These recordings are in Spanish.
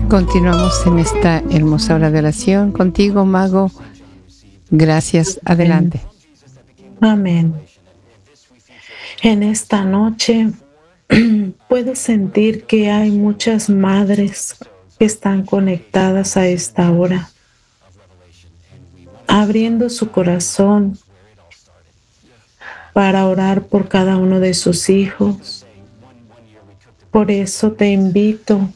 Continuamos en esta hermosa hora de oración contigo, Mago. Gracias. Adelante. Amén. En esta noche puedo sentir que hay muchas madres que están conectadas a esta hora, abriendo su corazón para orar por cada uno de sus hijos. Por eso te invito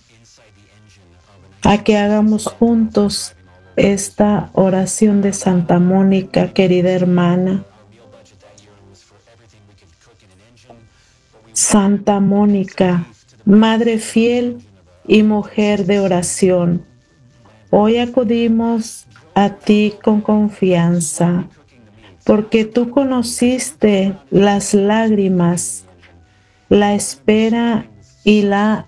a que hagamos juntos esta oración de Santa Mónica, querida hermana. Santa Mónica, Madre fiel y mujer de oración, hoy acudimos a ti con confianza, porque tú conociste las lágrimas, la espera y la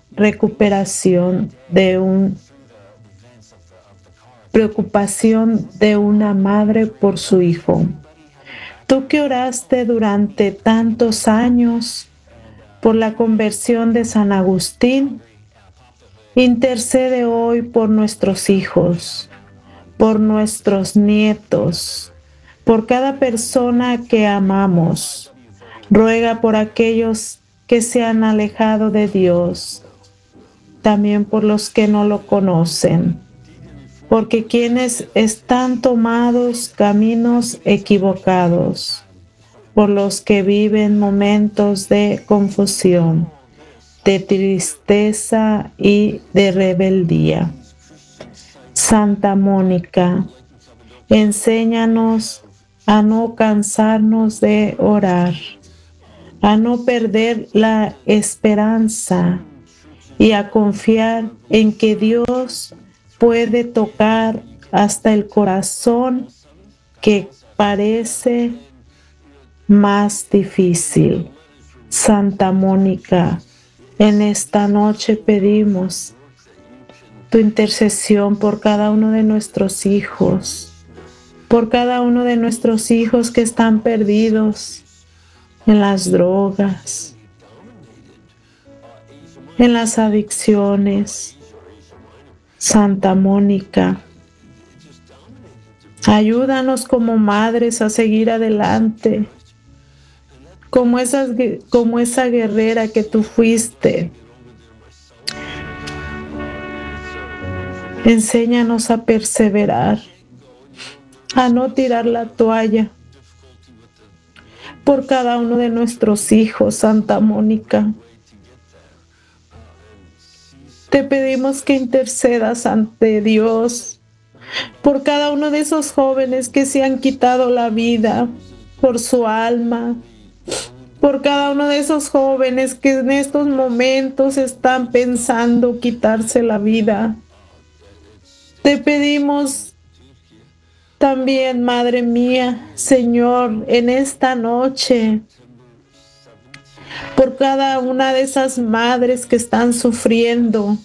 preocupación de una madre por su hijo. Tú que oraste durante tantos años por la conversión de San Agustín, intercede hoy por nuestros hijos, por nuestros nietos, por cada persona que amamos. Ruega por aquellos que se han alejado de Dios, también por los que no lo conocen, porque quienes están tomados caminos equivocados, por los que viven momentos de confusión, de tristeza y de rebeldía. Santa Mónica, enséñanos a no cansarnos de orar, a no perder la esperanza y a confiar en que Dios puede tocar hasta el corazón que parece más difícil. Santa Mónica, en esta noche pedimos tu intercesión por cada uno de nuestros hijos, por cada uno de nuestros hijos que están perdidos en las drogas, en las adicciones. Santa Mónica, ayúdanos como madres a seguir adelante, como esa guerrera que tú fuiste. Enséñanos a perseverar, a no tirar la toalla por cada uno de nuestros hijos, Santa Mónica. Te pedimos que intercedas ante Dios por cada uno de esos jóvenes que se han quitado la vida, por su alma, por cada uno de esos jóvenes que en estos momentos están pensando quitarse la vida. Te pedimos también, Madre mía, Señor, en esta noche, por cada una de esas madres que están sufriendo,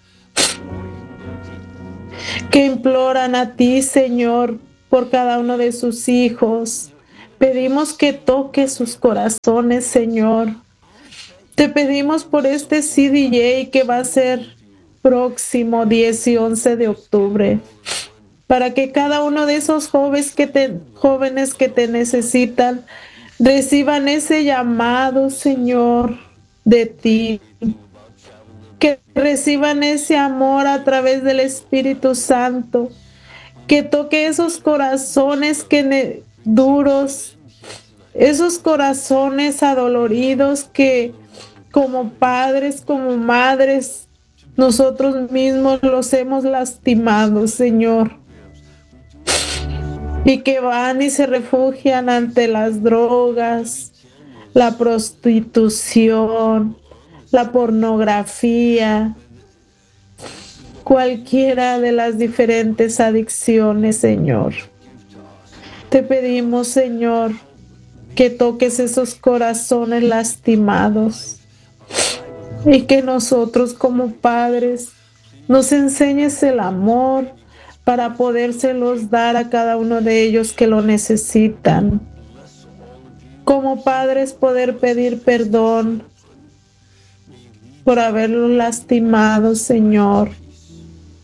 que imploran a ti, Señor, por cada uno de sus hijos. Pedimos que toques sus corazones, Señor. Te pedimos por este CDJ que va a ser próximo 10 y 11 de octubre, para que cada uno de esos jóvenes que te necesitan reciban ese llamado, Señor, de ti, que reciban ese amor a través del Espíritu Santo, que toque esos corazones duros, esos corazones adoloridos que como padres, como madres, nosotros mismos los hemos lastimado, Señor, y que van y se refugian ante las drogas, la prostitución, la pornografía, cualquiera de las diferentes adicciones, Señor. Te pedimos, Señor, que toques esos corazones lastimados y que nosotros como padres nos enseñes el amor para podérselos dar a cada uno de ellos que lo necesitan. Como padres poder pedir perdón por haberlos lastimado, Señor.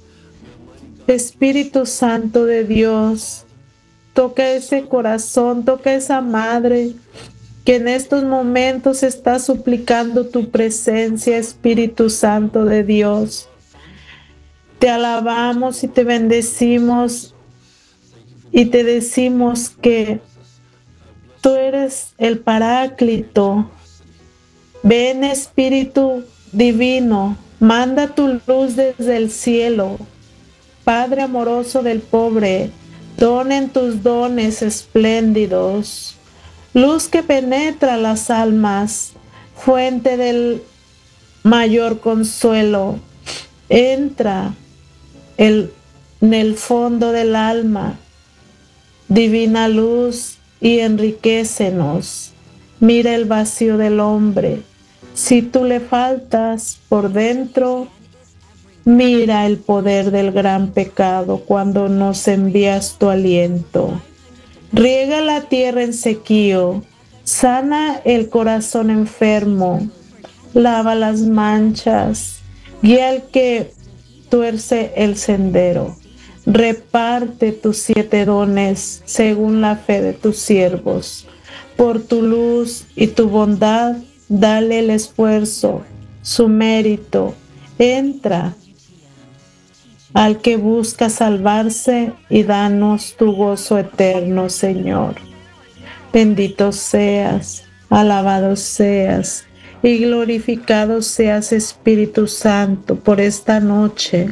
Espíritu Santo de Dios, toca ese corazón, toca esa madre que en estos momentos está suplicando tu presencia, Espíritu Santo de Dios. Te alabamos y te bendecimos y te decimos que tú eres el Paráclito. Ven, Espíritu Divino, manda tu luz desde el cielo. Padre amoroso del pobre, donen tus dones espléndidos. Luz que penetra las almas, fuente del mayor consuelo. Entra en el fondo del alma, divina luz, y enriquécenos. Mira el vacío del hombre. Si tú le faltas por dentro, mira el poder del gran pecado cuando nos envías tu aliento. Riega la tierra en sequío, sana el corazón enfermo, lava las manchas, guía al que tuerce el sendero. Reparte tus 7 dones según la fe de tus siervos. Por tu luz y tu bondad, dale el esfuerzo, su mérito. Entra al que busca salvarse y danos tu gozo eterno, Señor. Bendito seas, alabado seas y glorificado seas, Espíritu Santo, por esta noche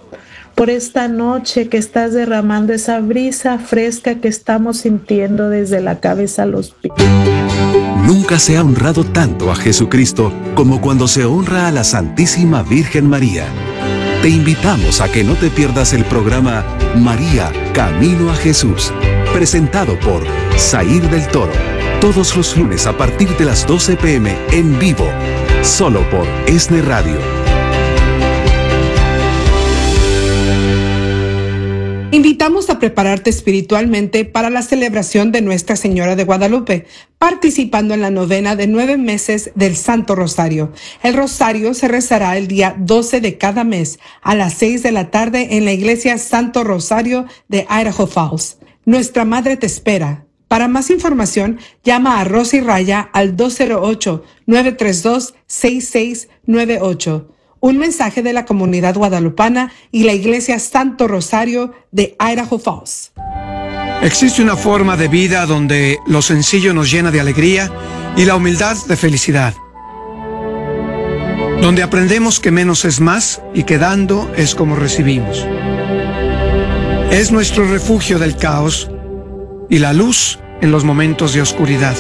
que estás derramando esa brisa fresca que estamos sintiendo desde la cabeza a los pies. Nunca se ha honrado tanto a Jesucristo como cuando se honra a la Santísima Virgen María. Te invitamos a que no te pierdas el programa María, Camino a Jesús, presentado por Zair del Toro, todos los lunes a partir de las 12 p.m. en vivo, solo por ESNE Radio. Invitamos a prepararte espiritualmente para la celebración de Nuestra Señora de Guadalupe, participando en la novena de 9 meses del Santo Rosario. El Rosario se rezará el día 12 de cada mes a las 6 de la tarde en la Iglesia Santo Rosario de Idaho Falls. Nuestra Madre te espera. Para más información, llama a Rosy Raya al 208-932-6698. Un mensaje de la comunidad guadalupana y la Iglesia Santo Rosario de Idaho Falls. Existe una forma de vida donde lo sencillo nos llena de alegría y la humildad de felicidad. Donde aprendemos que menos es más y que dando es como recibimos. Es nuestro refugio del caos y la luz en los momentos de oscuridad.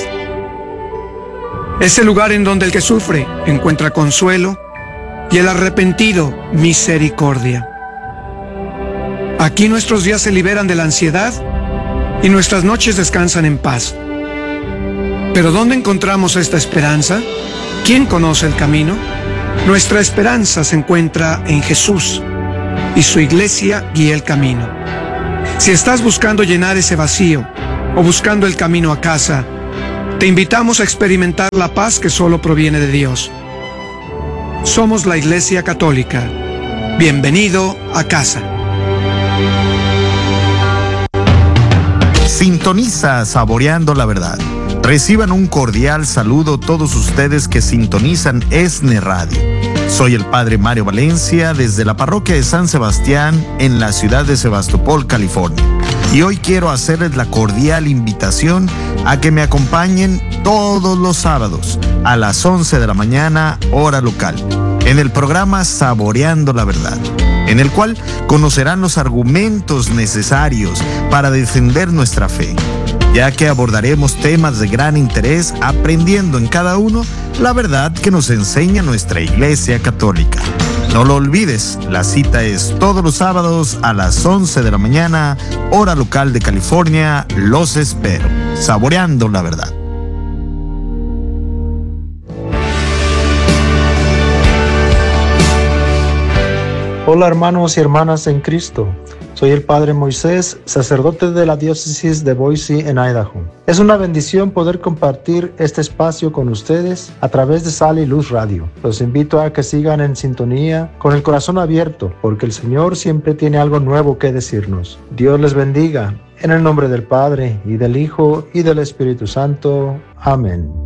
Es el lugar en donde el que sufre encuentra consuelo y el arrepentido misericordia. Aquí nuestros días se liberan de la ansiedad y nuestras noches descansan en paz. ¿Pero dónde encontramos esta esperanza? ¿Quién conoce el camino? Nuestra esperanza se encuentra en Jesús y su iglesia guía el camino. Si estás buscando llenar ese vacío o buscando el camino a casa, te invitamos a experimentar la paz que solo proviene de Dios. Somos la Iglesia Católica. Bienvenido a casa. Sintoniza Saboreando la Verdad. Reciban un cordial saludo todos ustedes que sintonizan ESNE Radio. Soy el Padre Mario Valencia desde la parroquia de San Sebastián en la ciudad de Sebastopol, California. Y hoy quiero hacerles la cordial invitación a que me acompañen todos los sábados a las 11 de la mañana, hora local, en el programa Saboreando la Verdad, en el cual conocerán los argumentos necesarios para defender nuestra fe, ya que abordaremos temas de gran interés aprendiendo en cada uno la verdad que nos enseña nuestra Iglesia Católica. No lo olvides, la cita es todos los sábados a las 11 de la mañana, hora local de California. Los espero. Saboreando la Verdad. Hola hermanos y hermanas en Cristo. Soy el Padre Moisés, sacerdote de la diócesis de Boise en Idaho. Es una bendición poder compartir este espacio con ustedes a través de Sal y Luz Radio. Los invito a que sigan en sintonía con el corazón abierto, porque el Señor siempre tiene algo nuevo que decirnos. Dios les bendiga. En el nombre del Padre, y del Hijo, y del Espíritu Santo. Amén.